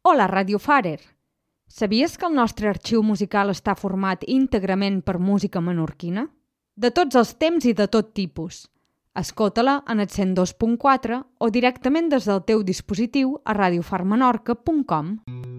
Hola, Radiofarer! Sabies que el nostre arxiu musical està format íntegrament per música menorquina? De tots els temps i de tot tipus. Escolta-la en el 102.4 o directament des del teu dispositiu a radiofarmenorca.com.